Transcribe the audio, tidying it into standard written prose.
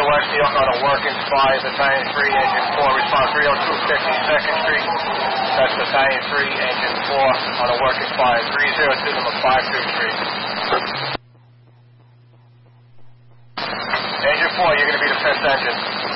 West New York on a working spy, Battalion 3, Engine 4, response 302 52nd Street. That's Battalion 3, Engine 4 on a working spy, 302 number 52 Street. Engine 4, you're going to be the 5th engine.